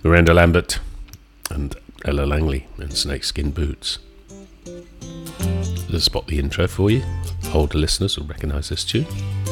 Miranda Lambert and Ella Langley in Snakeskin Boots. Let's spot the intro for you. Older listeners will recognise this tune.